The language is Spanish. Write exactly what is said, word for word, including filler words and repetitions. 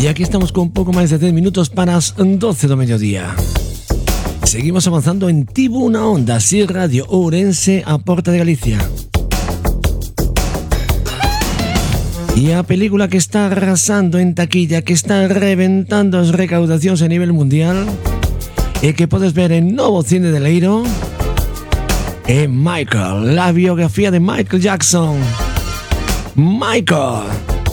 Y aquí estamos con poco máis de dez minutos para as doce do mediodía. Seguimos avanzando en Tivo Unha Onda, así Radio Ourense, a Porta de Galicia. E a película que está arrasando en taquilla, que está reventando as recaudacións a nivel mundial e que podes ver en Novo Cine de Leiro é Michael, la biografía de Michael Jackson. Michael.